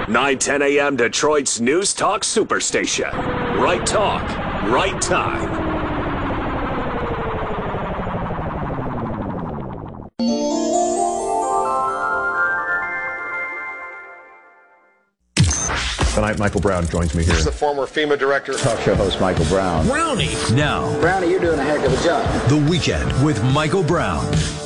9:10 a.m. Detroit's News Talk Superstation. Right talk, right time. Tonight, Michael Brown joins me here. He's the former FEMA director. Talk show host Michael Brown. Brownie. Now, Brownie, you're doing a heck of a job. The Weekend with Michael Brown.